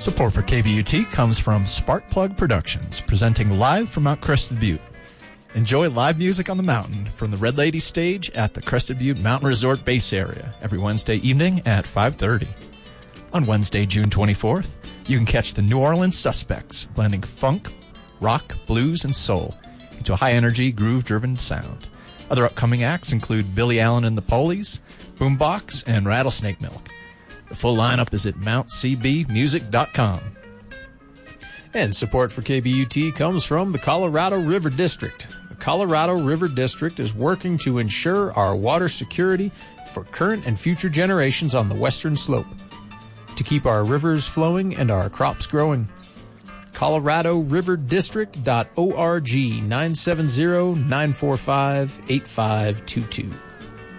Support for KBUT comes from Sparkplug Productions, presenting live from Mount Crested Butte. Enjoy live music on the mountain from the Red Lady stage at the Crested Butte Mountain Resort base area every Wednesday evening at 5:30. On Wednesday, June 24th, you can catch the New Orleans Suspects blending funk, rock, blues, and soul into a high-energy, groove-driven sound. Other upcoming acts include Billy Allen and the Polies, Boombox, and Rattlesnake Milk. The full lineup is at mountcbmusic.com. And support for KBUT comes from the Colorado River District. The Colorado River District is working to ensure our water security for current and future generations on the western slope, to keep our rivers flowing and our crops growing. ColoradoRiverDistrict.org 970-945-8522.